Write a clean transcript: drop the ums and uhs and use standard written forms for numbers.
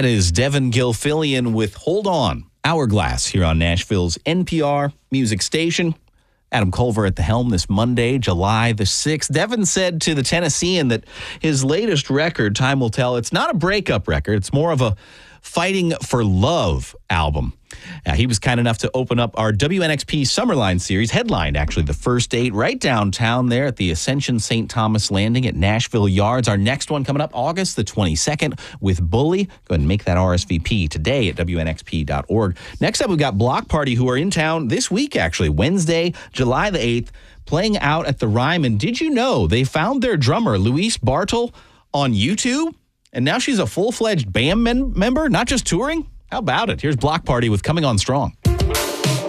That is Devin Gilfillian with Hold On, Hourglass, here on Nashville's NPR music station. Adam Culver at the helm this Monday, July the 6th. Devin said to the Tennessean that his latest record, Time Will Tell, it's not a breakup record. It's more of a Fighting for Love album. He was kind enough to open up our WNXP Summerline series, headlined actually the first date right downtown there at the Ascension St. Thomas Landing at Nashville Yards. Our next one coming up August the 22nd with Bully. Go ahead and make that RSVP today at WNXP.org. Next up, we've got Block Party, who are in town this week, actually, Wednesday, July the 8th, playing out at the Ryman. Did you know they found their drummer, Luis Bartle, on YouTube? And now she's a full-fledged band member, not just touring? How about it? Here's Block Party with Coming On Strong.